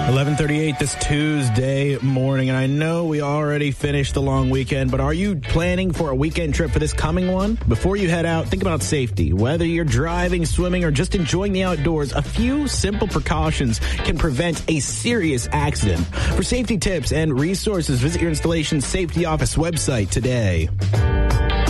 11:38 this Tuesday morning, and I know we already finished the long weekend, but are you planning for a weekend trip for this coming one? Before you head out, think about safety. Whether you're driving, swimming, or just enjoying the outdoors, a few simple precautions can prevent a serious accident. For safety tips and resources, visit your installation's safety office website today.